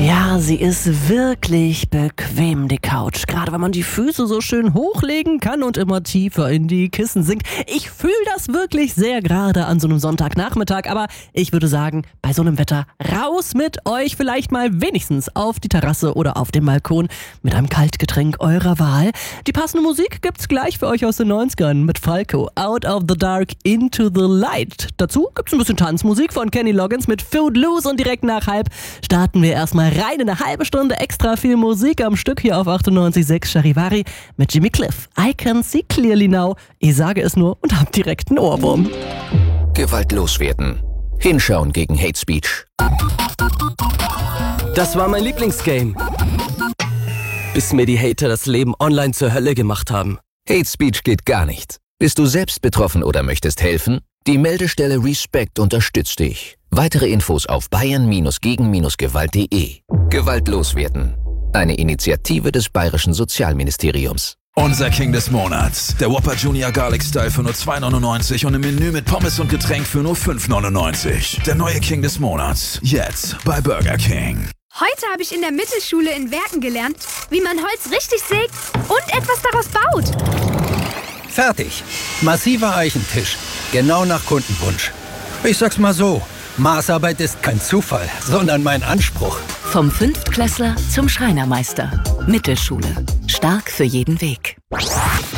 Ja, sie ist wirklich bequem, die Couch. Gerade wenn man die Füße so schön hochlegen kann und immer tiefer in die Kissen sinkt. Ich fühle das wirklich sehr gerade an so einem Sonntagnachmittag. Aber ich würde sagen, bei so einem Wetter raus mit euch. Vielleicht mal wenigstens auf die Terrasse oder auf dem Balkon mit einem Kaltgetränk eurer Wahl. Die passende Musik gibt's gleich für euch aus den 90ern mit Falco. Out of the Dark into the Light. Dazu gibt's ein bisschen Tanzmusik von Kenny Loggins mit Footloose. Und direkt nach halb starten wir erstmal rein in eine halbe Stunde extra viel Musik am Stück hier auf 98.6 Charivari mit Jimmy Cliff. I can see clearly now. Ich sage es nur und hab direkt einen Ohrwurm. Gewaltlos werden. Hinschauen gegen Hate Speech. Das war mein Lieblingsgame. Bis mir die Hater das Leben online zur Hölle gemacht haben. Hate Speech geht gar nicht. Bist du selbst betroffen oder möchtest helfen? Die Meldestelle Respect unterstützt dich. Weitere Infos auf bayern-gegen-gewalt.de. Gewaltlos werden. Eine Initiative des Bayerischen Sozialministeriums. Unser King des Monats. Der Whopper Junior Garlic Style für nur 2,99 und im Menü mit Pommes und Getränk für nur 5,99. Der neue King des Monats. Jetzt bei Burger King. Heute habe ich in der Mittelschule in Werken gelernt, wie man Holz richtig sägt und etwas daraus baut. Fertig. Massiver Eichentisch. Genau nach Kundenwunsch. Ich sag's mal so. Maßarbeit ist kein Zufall, sondern mein Anspruch. Vom Fünftklässler zum Schreinermeister. Mittelschule. Stark für jeden Weg.